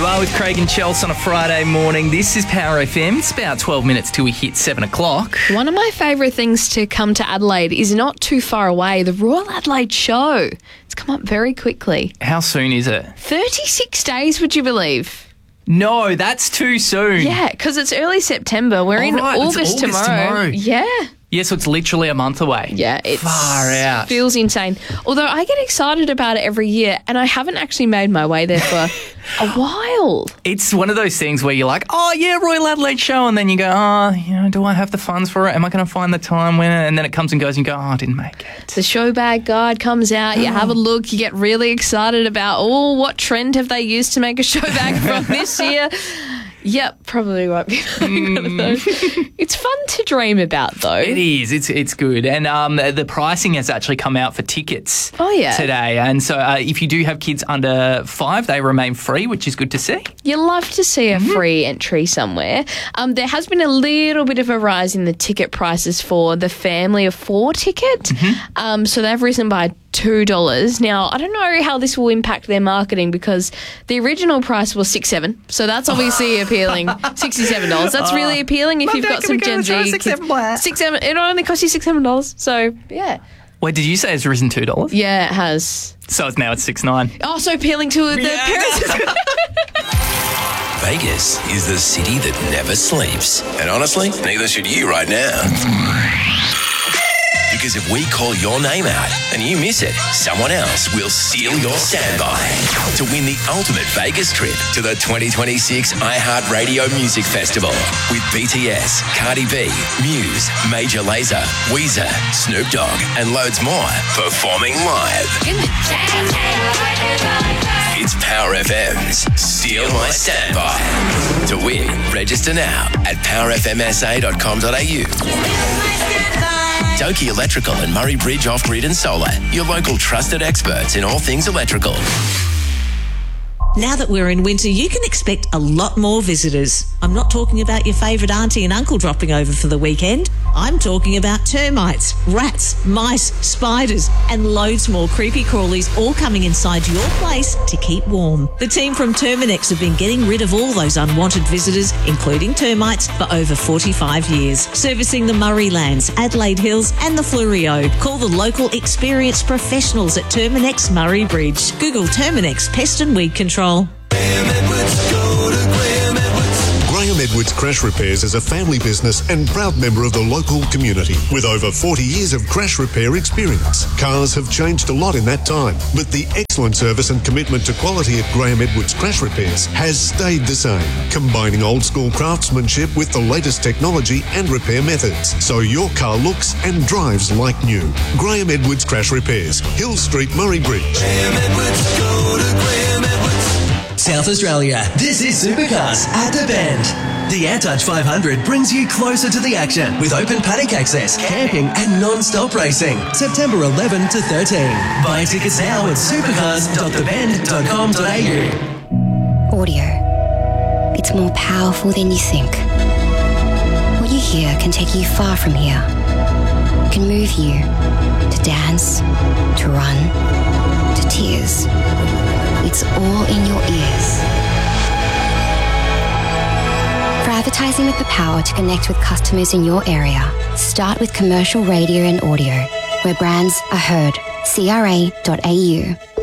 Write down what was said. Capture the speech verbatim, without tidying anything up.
You are with Craig and Chelsea on a Friday morning. This is Power F M. It's about twelve minutes till we hit seven o'clock. One of my favourite things to come to Adelaide is not too far away, the Royal Adelaide Show. It's come up very quickly. How soon is it? thirty-six days, would you believe? No, that's too soon. Yeah, because it's early September. We're Oh, in right, it's August, August tomorrow. tomorrow. Yeah. Yeah, so it's literally a month away. Yeah, it Far out. feels insane. Although I get excited about it every year, and I haven't actually made my way there for a while. It's one of those things where you're like, oh, yeah, Royal Adelaide Show, and then you go, oh, you know, do I have the funds for it? Am I going to find the time when? And then it comes and goes and you go, oh, I didn't make it. The show bag guide comes out, you have a look, you get really excited about, oh, what trend have they used to make a show bag from this year? Yep, probably won't be one of those. It's fun to dream about, though. It is. It's it's good. And um, the pricing has actually come out for tickets Oh, yeah. today. And so uh, if you do have kids under five, they remain free, which is good to see. You love to see a free entry somewhere. Um, there has been a little bit of a rise in the ticket prices for the family of four ticket. Um, so they've risen by two dollars. Now, I don't know how this will impact their marketing because the original price was six seven. So that's obviously appealing. sixty-seven dollars. That's really appealing if Mum, you've Dad, got can some we go Gen and try Z six kids. seven black? Six seven. It only costs you six seven dollars. So yeah, Wait, did you say it's risen two dollars? yeah, it has. So it's now it's six nine. Oh, so appealing to the Yeah. parents. Vegas is the city that never sleeps. And honestly, neither should you right now. Because if we call your name out and you miss it, someone else will steal your standby to win the ultimate Vegas trip to the twenty twenty-six iHeartRadio Music Festival with B T S, Cardi B, Muse, Major Lazer, Weezer, Snoop Dogg, and loads more performing live. It's Power F M's Steal My Standby. To win, register now at power f m s a dot com dot a u. Doki Electrical and Murray Bridge Off-Grid and Solar, your local trusted experts in all things electrical. Now that we're in winter, you can expect a lot more visitors. I'm not talking about your favourite auntie and uncle dropping over for the weekend. I'm talking about termites, rats, mice, spiders, and loads more creepy crawlies all coming inside your place to keep warm. The team from Terminex have been getting rid of all those unwanted visitors, including termites, for over forty-five years, servicing the Murray Lands, Adelaide Hills and the Fleurieu. Call the local experienced professionals at Terminex Murray Bridge. Google Terminex Pest and Weed Control. Graham Edwards Crash Repairs is a family business and proud member of the local community. With over forty years of crash repair experience, cars have changed a lot in that time, but the excellent service and commitment to quality at Graham Edwards Crash Repairs has stayed the same, combining old school craftsmanship with the latest technology and repair methods, so your car looks and drives like new. Graham Edwards Crash Repairs, Hill Street, Murray Bridge. Graham Edwards, go to Graham Edwards. South Australia, this is Supercars at the Bend. The Antouch five hundred brings you closer to the action with open paddock access, camping and non-stop racing. September eleventh to thirteenth. Buy tickets now at supercars dot the bend dot com dot a u. Audio. It's more powerful than you think. What you hear can take you far from here. It can move you to dance, to run, to tears. It's all in your ears. For advertising with the power to connect with customers in your area, start with commercial radio and audio, where brands are heard. C R A dot A U.